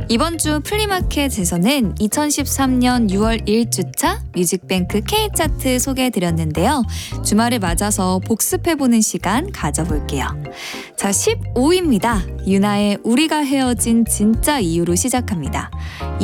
이번 주 플리마켓에서는 2013년 6월 1주차 뮤직뱅크 K차트 소개해드렸는데요. 주말을 맞아서 복습해보는 시간 가져볼게요. 자, 15위입니다. 유나의 우리가 헤어진 진짜 이유로 시작합니다.